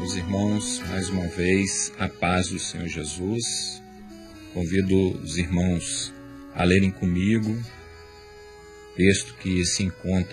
Meus irmãos, mais uma vez, a paz do Senhor Jesus. Convido os irmãos a lerem comigo o texto que se encontra